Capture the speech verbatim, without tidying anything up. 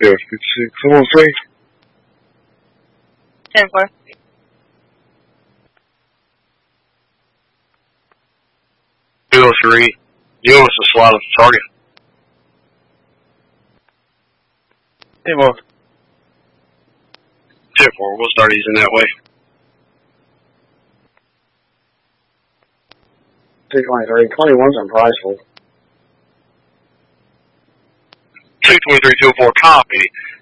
Yeah, fifty-six. Come on, three. ten four. two oh three. You want us to slide at the target. Hey, boy. ten four. We'll start easing that way. two twenty-three. twenty-one's on Priceville. two twenty-three, two oh four, copy.